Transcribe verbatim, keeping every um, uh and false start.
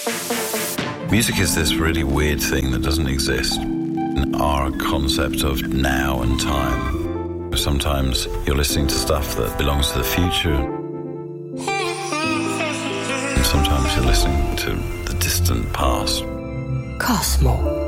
Music is this really weird thing that doesn't exist in our concept of now and time. Sometimes you're listening to stuff that belongs to the future. And sometimes you're listening to the distant past. Cosmo.